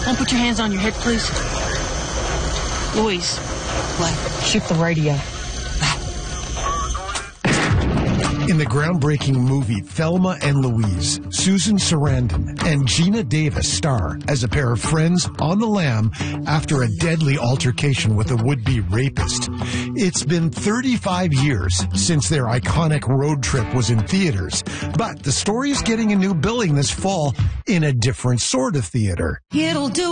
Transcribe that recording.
Don't put your hands on your head, please. Louise. What? Shift the radio. In the groundbreaking movie Thelma and Louise, Susan Sarandon and Gina Davis star as a pair of friends on the lam after a deadly altercation with a would-be rapist. It's been 35 years since their iconic road trip was in theaters, but the story is getting a new billing this fall in a different sort of theater. It'll do